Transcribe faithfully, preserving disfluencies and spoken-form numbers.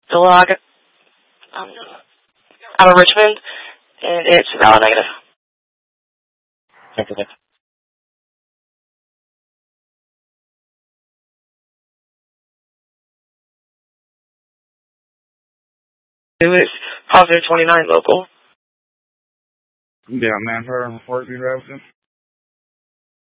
the log um, out of Richmond, and it's valid negative. Thank you. It was positive twenty-nine local. Yeah, man, her report be resident.